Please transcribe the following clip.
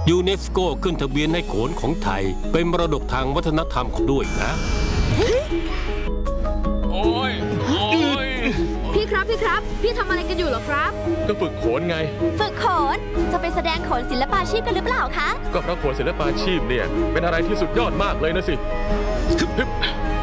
ยูเนสโกขึ้นทะเบียนให้โขนของไทยเป็นมรดกทางวัฒนธรรมด้วยนะโอ้ยพี่ครับพี่ทำอะไรกันอยู่หรอครับก็ฝึกโขนไงฝึกโขนจะไปแสดงโขนศิลปาชีพกันหรือเปล่าคะก็เพราะโขนศิลปาชีพเนี่ยเป็นอะไรที่สุดยอดมากเลยนะสิ